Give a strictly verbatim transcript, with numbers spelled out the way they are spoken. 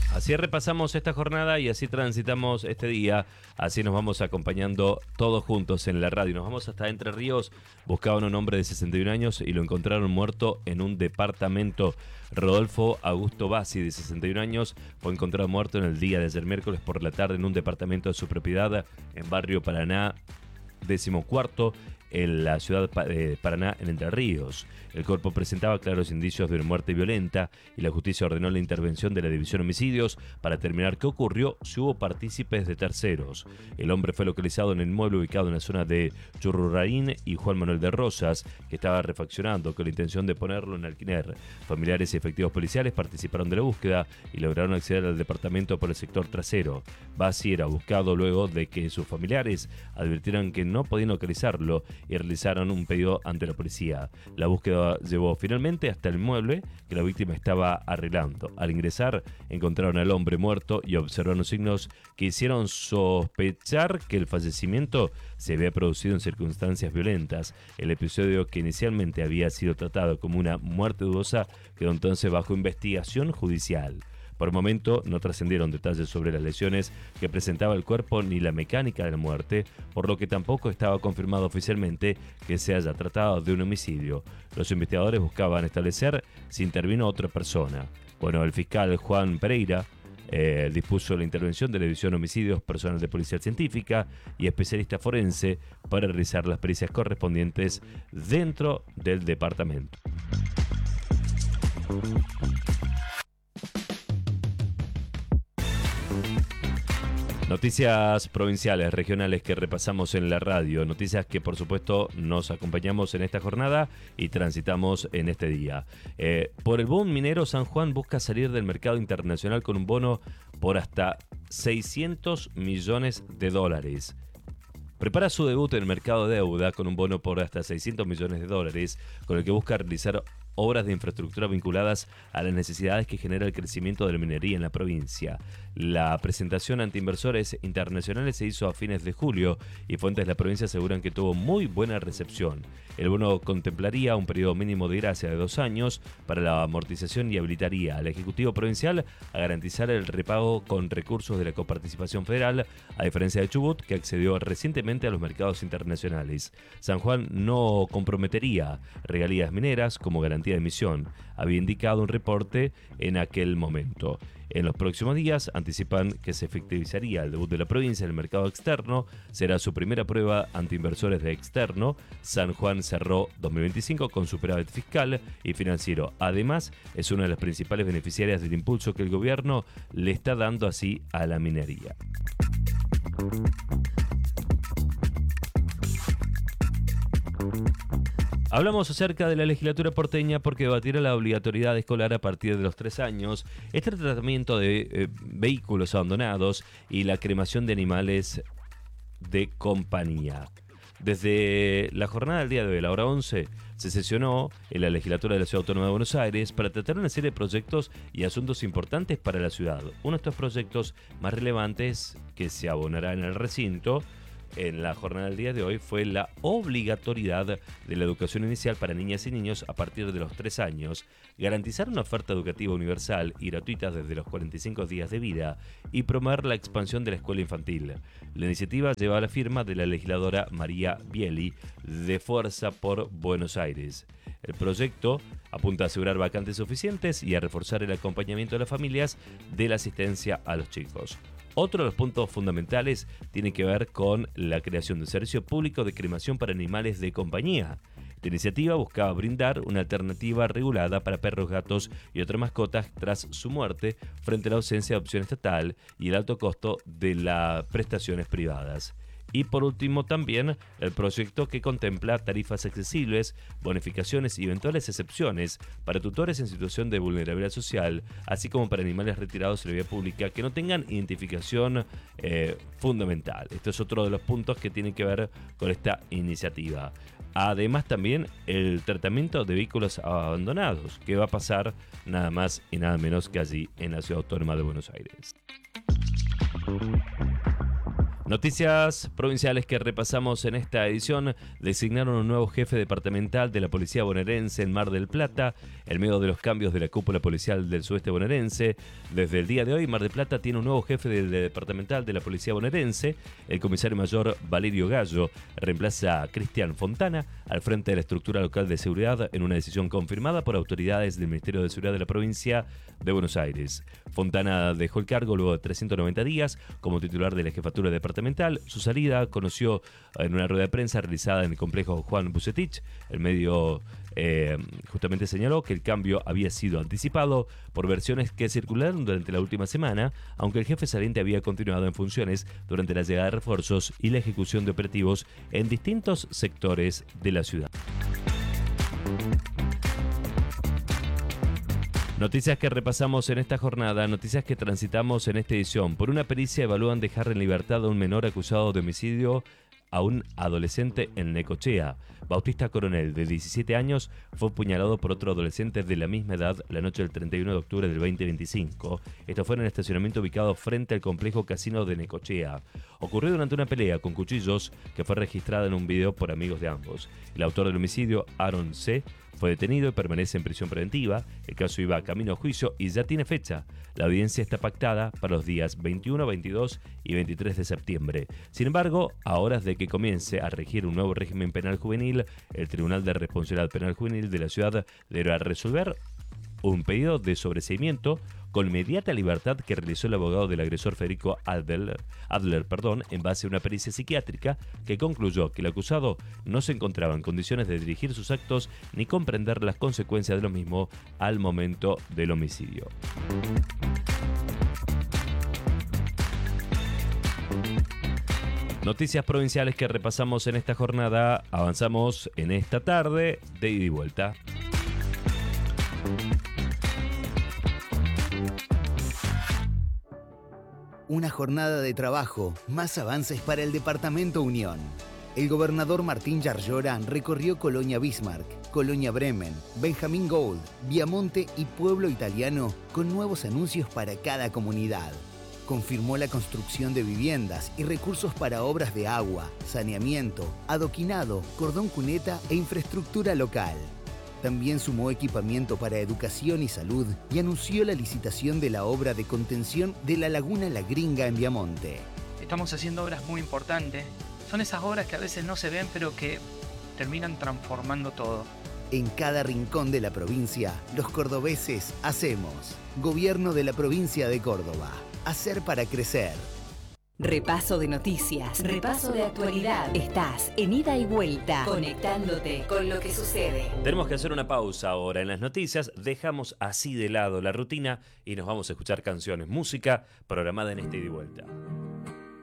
Así repasamos esta jornada y así transitamos este día, así nos vamos acompañando todos juntos en la radio. Nos vamos hasta Entre Ríos, buscaban un hombre de sesenta y un años y lo encontraron muerto en un departamento. Rodolfo Augusto Bassi, de sesenta y un años, fue encontrado muerto en el día de ayer miércoles por la tarde en un departamento de su propiedad en Barrio Paraná, decimocuarto, en la ciudad de Paraná, en Entre Ríos. El cuerpo presentaba claros indicios de una muerte violenta y la justicia ordenó la intervención de la División Homicidios para determinar qué ocurrió si hubo partícipes de terceros. El hombre fue localizado en el inmueble ubicado en la zona de Churruraín y Juan Manuel de Rosas, que estaba refaccionando con la intención de ponerlo en alquiler. Familiares y efectivos policiales participaron de la búsqueda y lograron acceder al departamento por el sector trasero. Bassi era buscado luego de que sus familiares advirtieron que no podían localizarlo y realizaron un pedido ante la policía. La búsqueda llevó finalmente hasta el inmueble que la víctima estaba arreglando. Al ingresar, encontraron al hombre muerto y observaron signos que hicieron sospechar que el fallecimiento se había producido en circunstancias violentas. El episodio, que inicialmente había sido tratado como una muerte dudosa, quedó entonces bajo investigación judicial. Por el momento no trascendieron detalles sobre las lesiones que presentaba el cuerpo ni la mecánica de la muerte, por lo que tampoco estaba confirmado oficialmente que se haya tratado de un homicidio. Los investigadores buscaban establecer si intervino otra persona. Bueno, el fiscal Juan Pereira eh, dispuso la intervención de la División Homicidios, personal de Policía Científica y especialista forense para realizar las pericias correspondientes dentro del departamento. Noticias provinciales, regionales que repasamos en la radio, noticias que por supuesto nos acompañamos en esta jornada y transitamos en este día. Eh, por el boom minero, San Juan busca salir del mercado internacional con un bono por hasta seiscientos millones de dólares. Prepara su debut en el mercado de deuda con un bono por hasta seiscientos millones de dólares, con el que busca realizar obras de infraestructura vinculadas a las necesidades que genera el crecimiento de la minería en la provincia. La presentación ante inversores internacionales se hizo a fines de julio y fuentes de la provincia aseguran que tuvo muy buena recepción. El bono contemplaría un periodo mínimo de gracia de dos años para la amortización y habilitaría al Ejecutivo Provincial a garantizar el repago con recursos de la coparticipación federal, a diferencia de Chubut, que accedió recientemente a los mercados internacionales. San Juan no comprometería regalías mineras como garantía de emisión, había indicado un reporte en aquel momento. En los próximos días anticipan que se efectivizaría el debut de la provincia en el mercado externo, será su primera prueba ante inversores de externo. San Juan cerró dos mil veinticinco con superávit fiscal y financiero. Además, es una de las principales beneficiarias del impulso que el gobierno le está dando así a la minería. Hablamos acerca de la legislatura porteña porque debatirá la obligatoriedad escolar a partir de los tres años, este tratamiento de eh, vehículos abandonados y la cremación de animales de compañía. Desde la jornada del día de hoy, a la hora once, se sesionó en la legislatura de la Ciudad Autónoma de Buenos Aires para tratar una serie de proyectos y asuntos importantes para la ciudad. Uno de estos proyectos más relevantes que se abonará en el recinto en la jornada del día de hoy fue la obligatoriedad de la educación inicial para niñas y niños a partir de los tres años, garantizar una oferta educativa universal y gratuita desde los cuarenta y cinco días de vida y promover la expansión de la escuela infantil. La iniciativa lleva la firma de la legisladora María Bieli, de Fuerza por Buenos Aires. El proyecto apunta a asegurar vacantes suficientes y a reforzar el acompañamiento de las familias de la asistencia a los chicos. Otro de los puntos fundamentales tiene que ver con la creación de un servicio público de cremación para animales de compañía. La iniciativa buscaba brindar una alternativa regulada para perros, gatos y otras mascotas tras su muerte frente a la ausencia de opción estatal y el alto costo de las prestaciones privadas. Y por último también el proyecto que contempla tarifas accesibles, bonificaciones y eventuales excepciones para tutores en situación de vulnerabilidad social, así como para animales retirados de la vía pública que no tengan identificación eh, fundamental. Esto es otro de los puntos que tienen que ver con esta iniciativa. Además también el tratamiento de vehículos abandonados, que va a pasar nada más y nada menos que allí en la Ciudad Autónoma de Buenos Aires. Noticias provinciales que repasamos en esta edición. Designaron un nuevo jefe departamental de la Policía Bonaerense en Mar del Plata, en medio de los cambios de la cúpula policial del sudeste bonaerense. Desde el día de hoy, Mar del Plata tiene un nuevo jefe del departamental de la Policía Bonaerense. El comisario mayor Valerio Gallo reemplaza a Cristian Fontana al frente de la estructura local de seguridad en una decisión confirmada por autoridades del Ministerio de Seguridad de la provincia de Buenos Aires. Fontana dejó el cargo luego de trescientos noventa días como titular de la jefatura departamental. Su salida conoció en una rueda de prensa realizada en el complejo Juan Bucetich. El medio eh, justamente señaló que el cambio había sido anticipado por versiones que circularon durante la última semana, aunque el jefe saliente había continuado en funciones durante la llegada de refuerzos y la ejecución de operativos en distintos sectores de la ciudad. Noticias que repasamos en esta jornada, noticias que transitamos en esta edición. Por una pericia evalúan dejar en libertad a un menor acusado de homicidio a un adolescente en Necochea. Bautista Coronel, de diecisiete años, fue apuñalado por otro adolescente de la misma edad la noche del treinta y uno de octubre del veinte veinticinco. Esto fue en el estacionamiento ubicado frente al complejo casino de Necochea. Ocurrió durante una pelea con cuchillos que fue registrada en un video por amigos de ambos. El autor del homicidio, Aaron C., fue detenido y permanece en prisión preventiva. El caso iba camino a juicio y ya tiene fecha. La audiencia está pactada para los días veintiuno, veintidós y veintitrés de septiembre. Sin embargo, a horas de que comience a regir un nuevo régimen penal juvenil, el Tribunal de Responsabilidad Penal Juvenil de la ciudad deberá resolver un pedido de sobreseimiento con inmediata libertad que realizó el abogado del agresor Federico Adler, Adler perdón, en base a una pericia psiquiátrica que concluyó que el acusado no se encontraba en condiciones de dirigir sus actos ni comprender las consecuencias de lo mismo al momento del homicidio. Noticias provinciales que repasamos en esta jornada. Avanzamos en esta tarde de ida y vuelta. Una jornada de trabajo, más avances para el Departamento Unión. El gobernador Martín Yarlora recorrió Colonia Bismarck, Colonia Bremen, Benjamín Gould, Viamonte y Pueblo Italiano con nuevos anuncios para cada comunidad. Confirmó la construcción de viviendas y recursos para obras de agua, saneamiento, adoquinado, cordón cuneta e infraestructura local. También sumó equipamiento para educación y salud y anunció la licitación de la obra de contención de la Laguna La Gringa en Viamonte. Estamos haciendo obras muy importantes. Son esas obras que a veces no se ven, pero que terminan transformando todo. En cada rincón de la provincia, los cordobeses hacemos. Gobierno de la provincia de Córdoba. Hacer para crecer. Repaso de noticias, repaso de actualidad. Estás en ida y vuelta, conectándote con lo que sucede. Tenemos que hacer una pausa ahora en las noticias. Dejamos así de lado la rutina y nos vamos a escuchar canciones, música programada en este ida y vuelta.